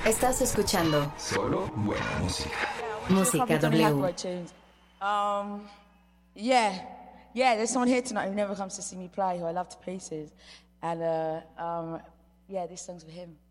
Estás escuchando Solo buena música. Música W. There's someone here tonight who never comes to see me play, who I love to pieces. And, this song's for him.